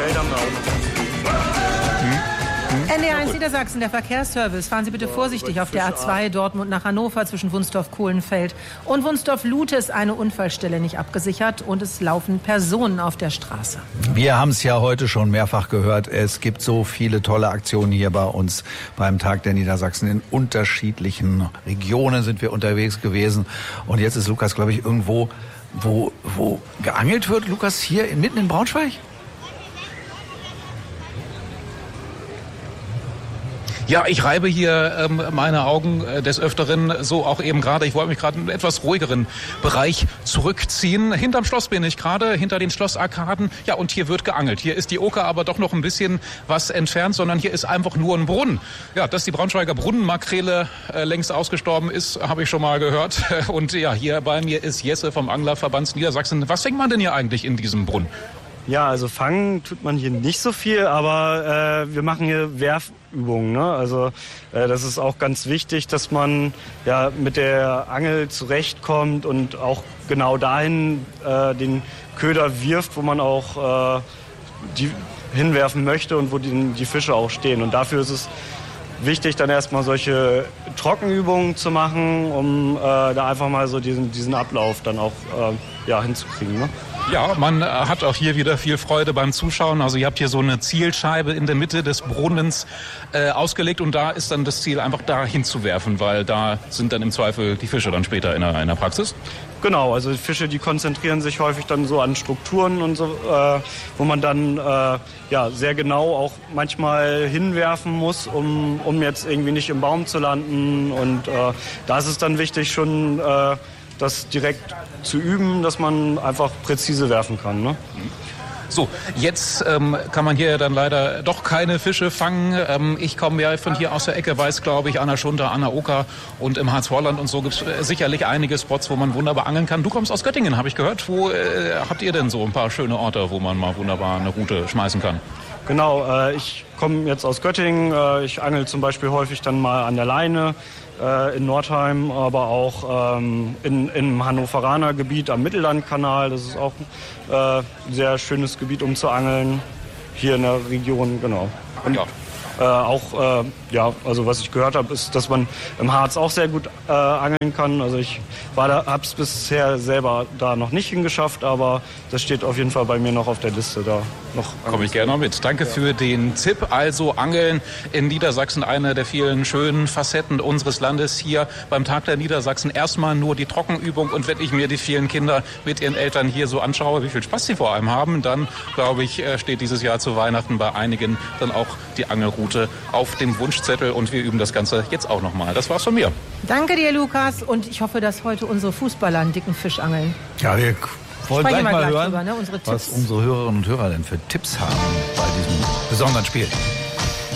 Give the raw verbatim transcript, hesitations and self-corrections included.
Feld haben wir auch noch. Hm. N D R eins Niedersachsen, der Verkehrsservice. Fahren Sie bitte vorsichtig auf der A zwei Dortmund nach Hannover zwischen Wunsdorf-Kohlenfeld und Wunsdorf-Lute ist eine Unfallstelle nicht abgesichert und es laufen Personen auf der Straße. Wir haben es ja heute schon mehrfach gehört. Es gibt so viele tolle Aktionen hier bei uns beim Tag der Niedersachsen. In unterschiedlichen Regionen sind wir unterwegs gewesen. Und jetzt ist Lukas, glaube ich, irgendwo, wo, wo geangelt wird. Lukas, hier mitten in Braunschweig? Ja, ich reibe hier ähm, meine Augen äh, des Öfteren, so auch eben gerade. Ich wollte mich gerade in einen etwas ruhigeren Bereich zurückziehen. Hinterm Schloss bin ich gerade, hinter den Schlossarkaden. Ja, und hier wird geangelt. Hier ist die Oker aber doch noch ein bisschen was entfernt, sondern hier ist einfach nur ein Brunnen. Ja, dass die Braunschweiger Brunnenmakrele äh, längst ausgestorben ist, habe ich schon mal gehört. Und ja, hier bei mir ist Jesse vom Anglerverband Niedersachsen. Was fängt man denn hier eigentlich in diesem Brunnen? Ja, also fangen tut man hier nicht so viel, aber äh, wir machen hier Werfübungen. Ne? Also äh, das ist auch ganz wichtig, dass man ja mit der Angel zurechtkommt und auch genau dahin äh, den Köder wirft, wo man auch äh, die hinwerfen möchte und wo die, die Fische auch stehen. Und dafür ist es wichtig, dann erstmal solche Trockenübungen zu machen, um äh, da einfach mal so diesen, diesen Ablauf dann auch äh, ja, hinzukriegen. Ne? Ja, man hat auch hier wieder viel Freude beim Zuschauen. Also ihr habt hier so eine Zielscheibe in der Mitte des Brunnens äh, ausgelegt und da ist dann das Ziel, einfach da hinzuwerfen, weil da sind dann im Zweifel die Fische dann später in der, in der Praxis. Genau, also die Fische, die konzentrieren sich häufig dann so an Strukturen und so, äh, wo man dann äh, ja sehr genau auch manchmal hinwerfen muss, um, um jetzt irgendwie nicht im Baum zu landen. Und äh, da ist es dann wichtig, schon äh, das direkt zu üben, dass man einfach präzise werfen kann. Ne? So, jetzt ähm, kann man hier dann leider doch keine Fische fangen. Ähm, ich komme ja von hier aus der Ecke, weiß, glaube ich, Anna Schunter, Anna Oker und im Harzvorland und so gibt es sicherlich einige Spots, wo man wunderbar angeln kann. Du kommst aus Göttingen, habe ich gehört. Wo äh, habt ihr denn so ein paar schöne Orte, wo man mal wunderbar eine Route schmeißen kann? Genau, äh, ich komme jetzt aus Göttingen. Äh, ich angel zum Beispiel häufig dann mal an der Leine äh, in Nordheim, aber auch ähm, in, im Hannoveraner Gebiet am Mittellandkanal. Das ist auch äh, ein sehr schönes Gebiet, um zu angeln. Hier in der Region, genau. Und, ja. Äh, auch, äh, ja, also was ich gehört habe, ist, dass man im Harz auch sehr gut äh, angeln kann. Also ich habe es bisher selber da noch nicht hingeschafft, aber das steht auf jeden Fall bei mir noch auf der Liste da. Noch komme ich gerne noch mit. Danke ja. für den Tipp. Also Angeln in Niedersachsen, eine der vielen schönen Facetten unseres Landes hier beim Tag der Niedersachsen. Erstmal nur die Trockenübung und wenn ich mir die vielen Kinder mit ihren Eltern hier so anschaue, wie viel Spaß sie vor allem haben, dann glaube ich, steht dieses Jahr zu Weihnachten bei einigen dann auch die Angelroute auf dem Wunschzettel und wir üben das Ganze jetzt auch nochmal. Das war's von mir. Danke dir, Lukas, und ich hoffe, dass heute unsere Fußballer einen dicken Fisch angeln. Ja, wir wollen gleich mal, mal hören, drüber, ne? Unsere was unsere Hörerinnen und Hörer denn für Tipps haben bei diesem besonderen Spiel.